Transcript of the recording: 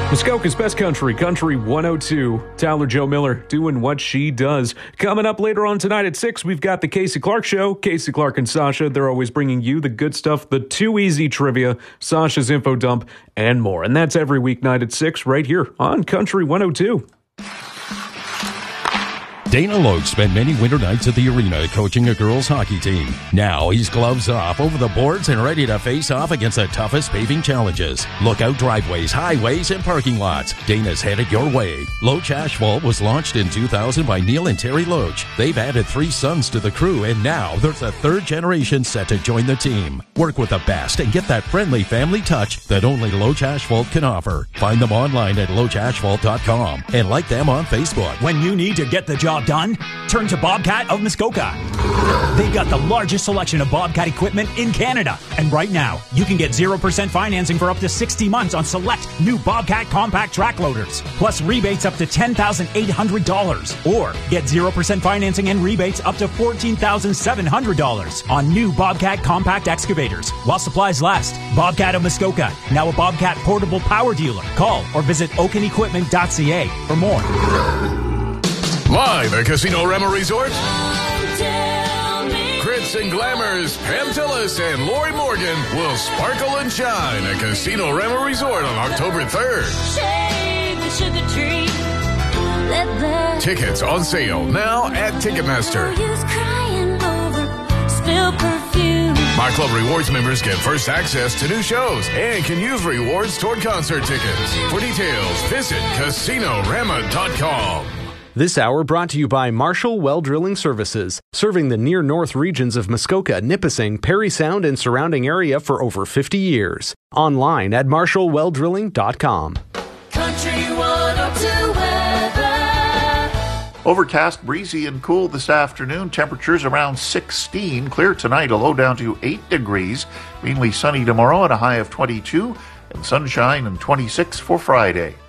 Muskoka's Best Country, Country 102. Tyler Joe Miller doing what she does. Coming up later on tonight at 6, we've got the Casey Clark Show. Casey Clark and Sasha, they're always bringing you the good stuff, the too easy trivia, Sasha's info dump, and more. And that's every weeknight at 6 right here on Country 102. Dana Loach spent many winter nights at the arena coaching a girls' hockey team. Now he's gloves off, over the boards, and ready to face off against the toughest paving challenges. Lookout driveways, highways, and parking lots. Dana's headed your way. Loach Asphalt was launched in 2000 by Neil and Terry Loach. They've added 3 sons to the crew, and now there's a 3rd generation set to join the team. Work with the best and get that friendly family touch that only Loach Asphalt can offer. Find them online at loachasphalt.com and like them on Facebook. When you need to get the job done, turn to Bobcat of Muskoka. They've got the largest selection of Bobcat equipment in Canada. And right now, you can get 0% financing for up to 60 months on select new Bobcat compact track loaders, plus rebates up to $10,800. Or get 0% financing and rebates up to $14,700 on new Bobcat compact excavators while supplies last. Bobcat of Muskoka, now a Bobcat portable power dealer. Call or visit oakenequipment.ca for more. Live at Casino Rama Resort, Grits and Glamours, Pam Tillis and Lori Morgan will sparkle and shine at Casino Rama Resort on October 3rd. Shake the sugar tree. Tickets on sale now at Ticketmaster. My Club Rewards members get first access to new shows and can use rewards toward concert tickets. For details, visit CasinoRama.com. This hour brought to you by Marshall Well Drilling Services, serving the near north regions of Muskoka, Nipissing, Parry Sound, and surrounding area for over 50 years. Online at marshallwelldrilling.com. Country 102 weather. Overcast, breezy, and cool this afternoon. Temperatures around 16. Clear tonight, a low down to 8 degrees. Mainly sunny tomorrow at a high of 22. And sunshine and 26 for Friday.